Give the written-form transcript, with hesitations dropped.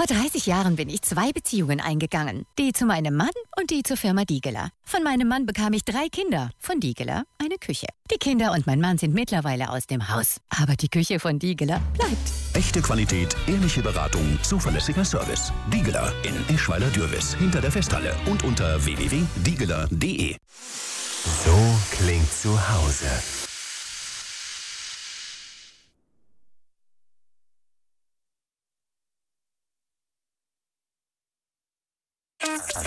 Vor 30 Jahren bin ich 2 Beziehungen eingegangen. Die zu meinem Mann und die zur Firma Diegeler. Von meinem Mann bekam ich 3 Kinder. Von Diegeler eine Küche. Die Kinder und mein Mann sind mittlerweile aus dem Haus. Aber die Küche von Diegeler bleibt. Echte Qualität, ehrliche Beratung, zuverlässiger Service. Diegeler in Eschweiler-Dürwiß, hinter der Festhalle und unter www.diegeler.de. So klingt zu Hause.